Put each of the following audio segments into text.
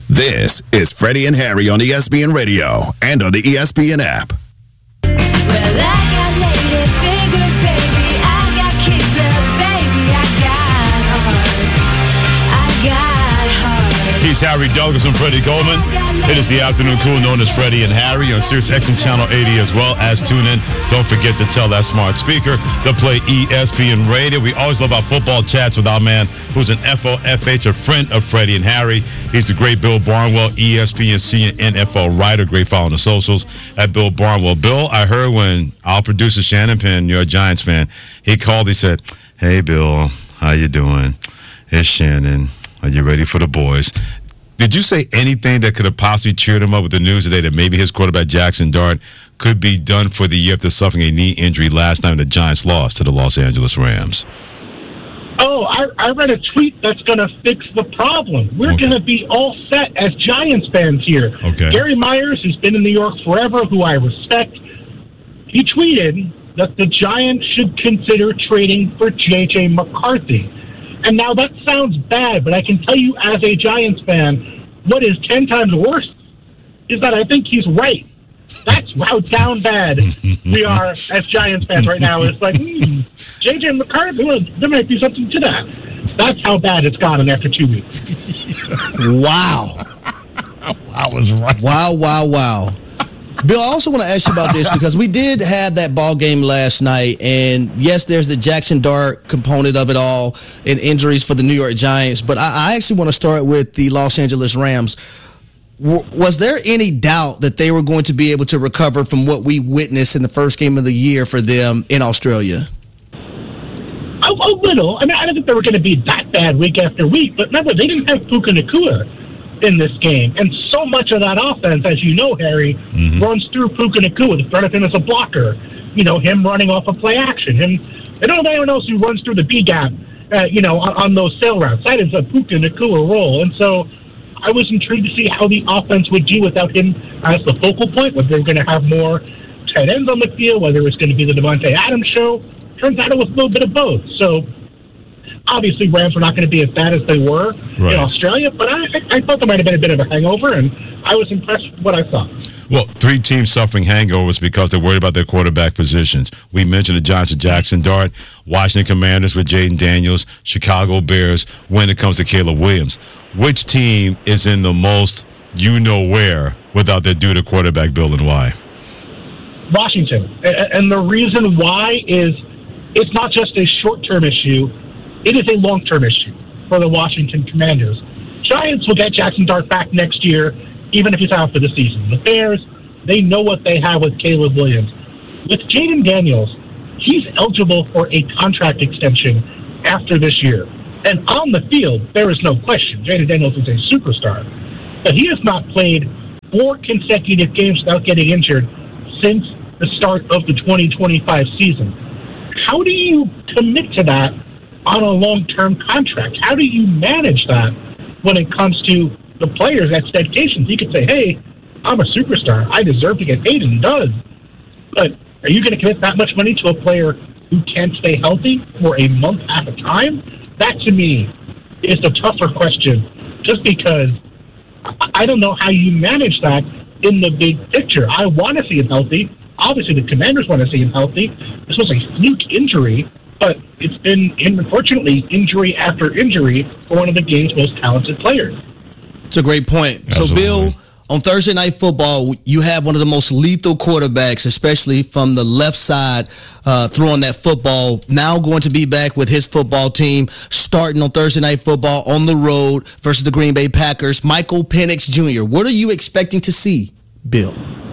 This is Freddie and Harry on ESPN Radio and on the ESPN app. Well, I got lady fingers, baby. I got kickbacks, baby. I got heart. He's Harry Douglas and Freddie Goldman. It is the afternoon tool known as Freddie and Harry on Sirius XM Channel 80 as well as tune in. Don't forget to tell that smart speaker to play ESPN Radio. We always love our football chats with our man who's an FOFH, a friend of Freddie and Harry. He's the great Bill Barnwell, ESPN senior NFL writer. Great follow on the socials at Bill Barnwell. Bill, I heard when our producer Shannon Penn, you're a Giants fan, he called, he said, "Hey, Bill, how you doing? It's Shannon. Are you ready for the boys?" Did you say anything that could have possibly cheered him up with the news today that maybe his quarterback, Jackson Dart, could be done for the year after suffering a knee injury last time the Giants lost to the Los Angeles Rams? Oh, I read a tweet that's going to fix the problem. We're going to be all set as Giants fans here. Okay. Gary Myers, who's been in New York forever, who I respect, he tweeted that the Giants should consider trading for J.J. McCarthy. And now that sounds bad, but I can tell you as a Giants fan, what is 10 times worse is that I think he's right. That's how down bad we are as Giants fans right now. It's like, J.J. McCarthy, well, there might be something to that. That's how bad it's gotten after 2 weeks. Wow. I was right. Wow. Bill, I also want to ask you about this because we did have that ball game last night, and yes, there's the Jackson Dart component of it all and injuries for the New York Giants, but I actually want to start with the Los Angeles Rams. Was there any doubt that they were going to be able to recover from what we witnessed in the first game of the year for them in Australia? A little. I mean, I don't think they were going to be that bad week after week, but remember, they didn't have Puka Nacua in this game. And so much of that offense, as you know, Harry, runs through Puka Nacua. The front of him as a blocker. You know, him running off of play action. I don't know anyone else who runs through the B-gap, on those sail routes. That is a Puka Nacua role. And so I was intrigued to see how the offense would do without him as the focal point, whether they were going to have more tight ends on the field, whether it was going to be the Devontae Adams show. Turns out it was a little bit of both. So obviously, Rams were not going to be as bad as they were in Australia, but I thought there might have been a bit of a hangover, and I was impressed with what I saw. Well, 3 teams suffering hangovers because they're worried about their quarterback positions. We mentioned the Giants with Jackson Dart, Washington Commanders with Jaden Daniels, Chicago Bears when it comes to Caleb Williams. Which team is in the most you-know-where without their due to quarterback, Bill, and why? Washington. And the reason why is it's not just a short-term issue. It is a long-term issue for the Washington Commanders. Giants will get Jackson Dart back next year, even if he's out for the season. The Bears, they know what they have with Caleb Williams. With Jaden Daniels, he's eligible for a contract extension after this year. And on the field, there is no question. Jaden Daniels is a superstar. But he has not played 4 consecutive games without getting injured since the start of the 2025 season. How do you commit to that on a long-term contract? How do you manage that when it comes to the player's expectations? He could say, hey, I'm a superstar. I deserve to get paid, and he does. But are you going to commit that much money to a player who can't stay healthy for a month at a time? That, to me, is the tougher question, just because I don't know how you manage that in the big picture. I want to see him healthy. Obviously, the Commanders want to see him healthy. This was a fluke injury, but it's been, unfortunately, injury after injury for one of the game's most talented players. It's a great point. Absolutely. So, Bill, on Thursday Night Football, you have one of the most lethal quarterbacks, especially from the left side, throwing that football, now going to be back with his football team, starting on Thursday Night Football on the road versus the Green Bay Packers. Michael Penix Jr., what are you expecting to see, Bill?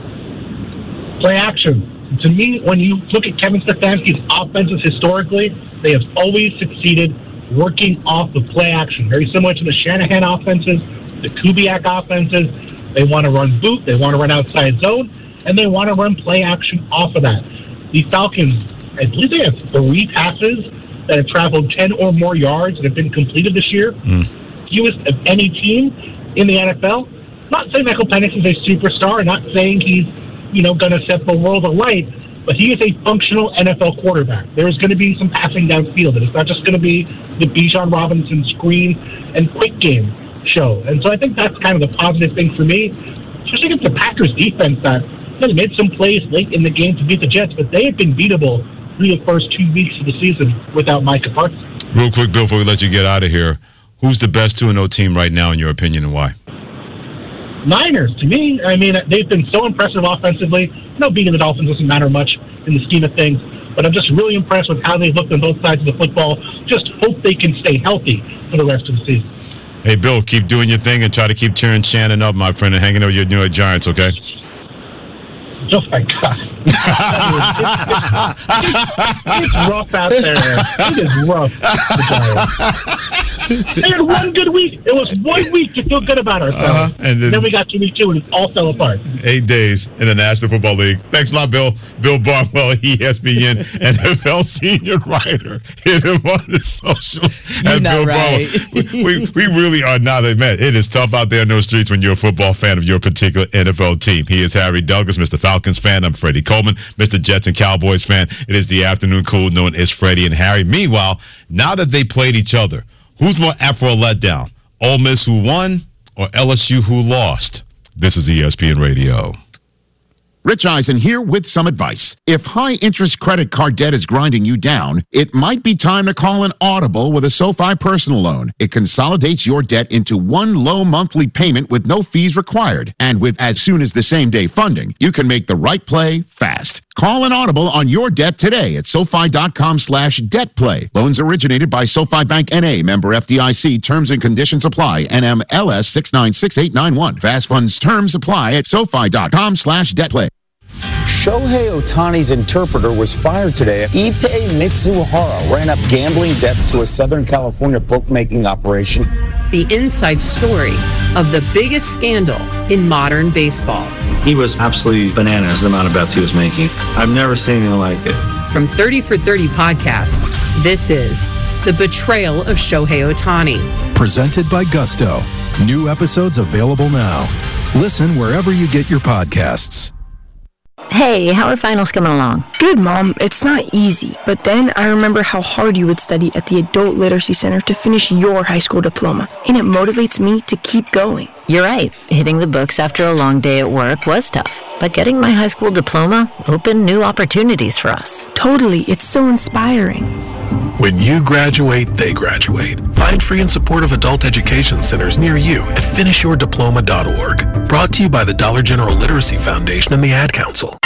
Play action. To me, when you look at Kevin Stefanski's offenses historically, they have always succeeded working off the play action. Very similar to the Shanahan offenses, the Kubiak offenses. They want to run boot, they want to run outside zone, and they want to run play action off of that. The Falcons, I believe they have 3 passes that have traveled 10 or more yards that have been completed this year. Fewest of any team in the NFL. Not saying Michael Penix is a superstar, not saying he's going to set the world alight, but he is a functional NFL quarterback. There is going to be some passing downfield, and it's not just going to be the Bijan Robinson screen and quick game. show. And so I think that's kind of the positive thing for me, especially against the Packers defense that made some plays late in the game to beat the Jets, but they have been beatable through the first 2 weeks of the season without Micah Parsons. Real quick, Bill, before we let you get out of here, who's the best 2-0 team right now, in your opinion, and why? Niners, to me, I mean, they've been so impressive offensively. Beating the Dolphins doesn't matter much in the scheme of things, but I'm just really impressed with how they've looked on both sides of the football. Just hope they can stay healthy for the rest of the season. Hey, Bill, keep doing your thing and try to keep cheering Shannon up, my friend, and hanging out with your New York Giants, okay? Oh, my God. It's rough out there. It is rough. They had one good week. It was 1 week to feel good about ourselves. And then we got to week 2, and it all fell apart. 8 days in the National Football League. Thanks a lot, Bill. Bill Barnwell, ESPN NFL senior writer. Hit him on the socials. You're not Bill right. Barnwell. We really are not. Man, it is tough out there in those streets when you're a football fan of your particular NFL team. He is Harry Douglas, Mr. Falcons fan. I'm Freddie Coleman, Mr. Jets and Cowboys fan. It is the afternoon cool known as Freddie and Harry. Meanwhile, now that they played each other, who's more apt for a letdown? Ole Miss who won or LSU who lost? This is ESPN Radio. Rich Eisen here with some advice. If high-interest credit card debt is grinding you down, it might be time to call an audible with a SoFi personal loan. It consolidates your debt into one low monthly payment with no fees required. And with as soon as the same-day funding, you can make the right play fast. Call an audible on your debt today at SoFi.com/debtplay. Loans originated by SoFi Bank N.A., member FDIC. Terms and conditions apply. NMLS 696891. Fast funds terms apply at SoFi.com/debtplay. Shohei Ohtani's interpreter was fired today. Ippei Mitsuhara ran up gambling debts to a Southern California bookmaking operation. The inside story of the biggest scandal in modern baseball. He was absolutely bananas, the amount of bets he was making. I've never seen anything like it. From 30 for 30 podcasts, this is The Betrayal of Shohei Ohtani. Presented by Gusto. New episodes available now. Listen wherever you get your podcasts. Hey, how are finals coming along? Good, Mom. It's not easy. But then I remember how hard you would study at the Adult Literacy Center to finish your high school diploma. And it motivates me to keep going. You're right. Hitting the books after a long day at work was tough. But getting my high school diploma opened new opportunities for us. Totally. It's so inspiring. When you graduate, they graduate. Find free and supportive adult education centers near you at finishyourdiploma.org. Brought to you by the Dollar General Literacy Foundation and the Ad Council.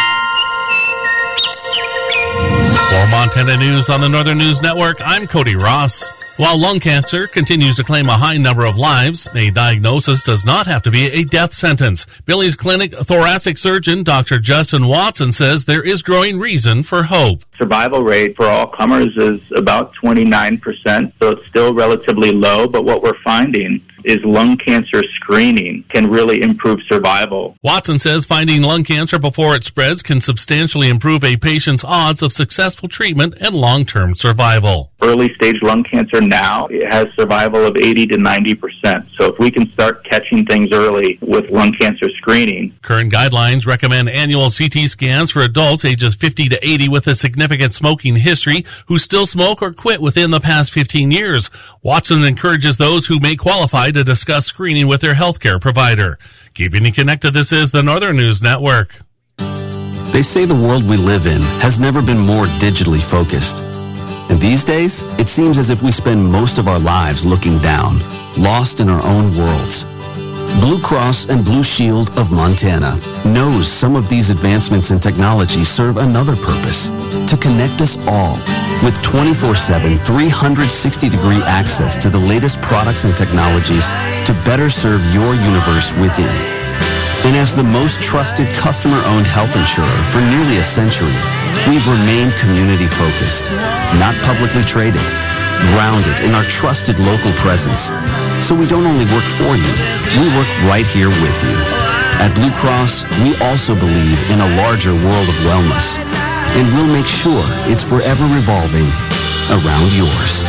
For Montana News on the Northern News Network, I'm Cody Ross. While lung cancer continues to claim a high number of lives, a diagnosis does not have to be a death sentence. Billings Clinic thoracic surgeon Dr. Justin Watson says there is growing reason for hope. Survival rate for all comers is about 29%, so it's still relatively low, but what we're finding is lung cancer screening can really improve survival. Watson says finding lung cancer before it spreads can substantially improve a patient's odds of successful treatment and long-term survival. Early stage lung cancer now, it has survival of 80 to 90%. So if we can start catching things early with lung cancer screening. Current guidelines recommend annual CT scans for adults ages 50 to 80 with a significant smoking history who still smoke or quit within the past 15 years. Watson encourages those who may qualify to discuss screening with their healthcare provider. Keeping you connected, this is the Northern News Network. They say the world we live in has never been more digitally focused. And these days, it seems as if we spend most of our lives looking down, lost in our own worlds. Blue Cross and Blue Shield of Montana knows some of these advancements in technology serve another purpose, to connect us all with 24/7, 360-degree access to the latest products and technologies to better serve your universe within. And as the most trusted customer-owned health insurer for nearly a century, we've remained community-focused, not publicly traded, grounded in our trusted local presence. So we don't only work for you, we work right here with you. At Blue Cross, we also believe in a larger world of wellness, and we'll make sure it's forever revolving around yours.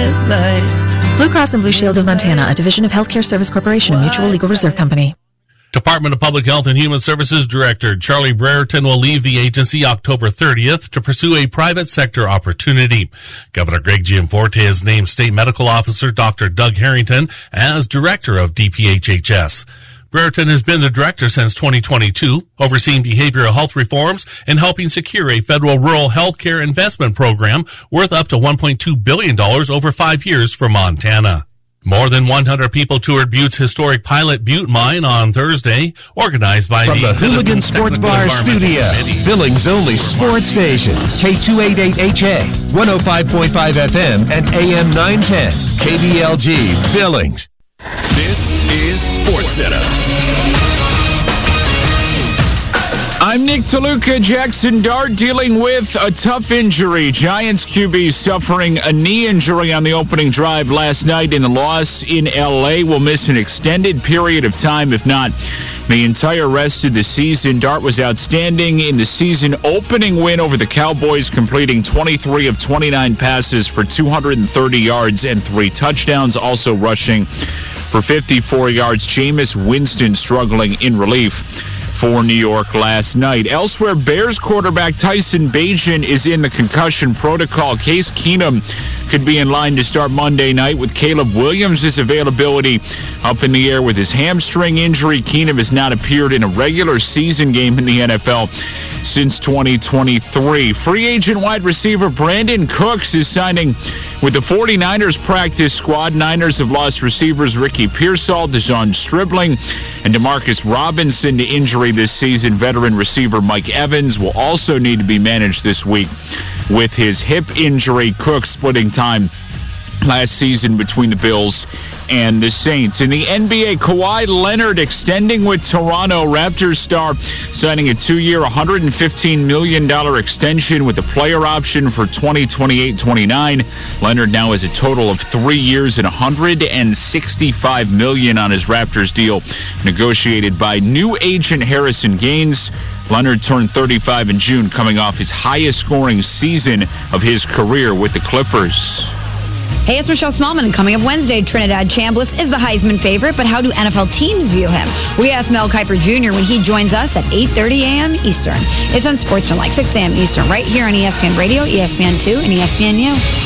Blue Cross and Blue Shield of Montana, a division of Healthcare Service Corporation, a mutual legal reserve company. Department of Public Health and Human Services Director Charlie Brereton will leave the agency October 30th to pursue a private sector opportunity. Governor Greg Gianforte has named State Medical Officer Dr. Doug Harrington as Director of DPHHS. Brereton has been the director since 2022, overseeing behavioral health reforms and helping secure a federal rural health care investment program worth up to $1.2 billion over 5 years for Montana. More than 100 people toured Butte's historic Pilot Butte Mine on Thursday, organized by From the Hooligan Sports Bar Studio, Billings' only sports station, K288HA, 105.5 FM and AM 910, KBLG, Billings. This is SportsCenter. I'm Nick Toluca. Jackson Dart dealing with a tough injury. Giants QB suffering a knee injury on the opening drive last night in a loss in L.A. Will miss an extended period of time, if not the entire rest of the season. Dart was outstanding in the season opening win over the Cowboys, completing 23 of 29 passes for 230 yards and 3 touchdowns, also rushing for 54 yards. Jameis Winston struggling in relief for New York last night. Elsewhere, Bears quarterback Tyson Bagent is in the concussion protocol. Case Keenum could be in line to start Monday night, with Caleb Williams' availability up in the air with his hamstring injury. Keenum has not appeared in a regular season game in the NFL since 2023. Free agent wide receiver Brandon Cooks is signing with the 49ers practice squad. Niners have lost receivers Ricky Pearsall, Dejon Stribling, and DeMarcus Robinson to injury this season. Veteran receiver Mike Evans will also need to be managed this week with his hip injury. Cooks splitting time last season between the Bills and the Saints. In the NBA, Kawhi Leonard extending with Toronto. Raptors star signing a 2-year, $115 million extension with a player option for 2028-29. Leonard now has a total of 3 years and $165 million on his Raptors deal, negotiated by new agent Harrison Gaines. Leonard turned 35 in June, coming off his highest scoring season of his career with the Clippers. Hey, it's Michelle Smallman, and coming up Wednesday, Trinidad Chambliss is the Heisman favorite, but how do NFL teams view him? We asked Mel Kiper Jr. when he joins us at 8:30 a.m. Eastern. It's on Sportsman, like 6 a.m. Eastern, right here on ESPN Radio, ESPN2, and ESPNU.